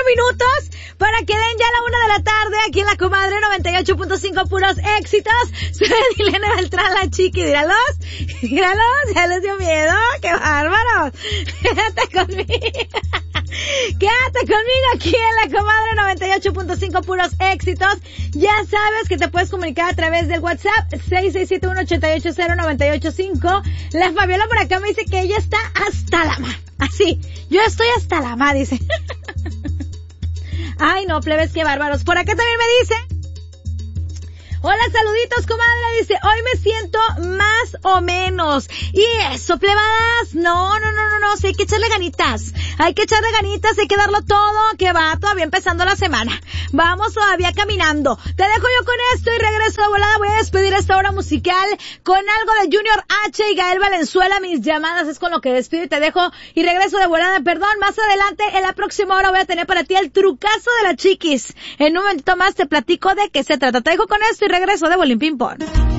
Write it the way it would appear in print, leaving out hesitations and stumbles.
minutos para que den ya la 1 de la tarde aquí en La Comadre 98.5, puros éxitos. Soy Edilene Beltrán, la chiqui. Díralos, ya les dio miedo. ¡Qué bárbaros! Quédate conmigo aquí en La Comadre 98.5, puros éxitos. Ya sabes que te puedes comunicar a través del WhatsApp 6671-880-985. La Fabiola por acá me dice que ella está hasta la ma. Así, yo estoy hasta la ma, dice. Ay, no, plebes, qué bárbaros. Por acá también me dice: hola, saluditos, comadre. Dice, hoy me siento más o menos. Y eso, plebadas, no, sí, hay que echarle ganitas. Hay que que darlo todo, que va todavía empezando la semana. Vamos todavía caminando. Te dejo yo con esto y regreso de volada. Voy a despedir esta hora musical con algo de Junior H y Gael Valenzuela. Mis llamadas es con lo que despido y te dejo y regreso de volada. Perdón, más adelante, en la próxima hora voy a tener para ti el trucazo de la chiquis. En un momentito más te platico de qué se trata. Te dejo con esto y regreso de Bolín Ping Pong.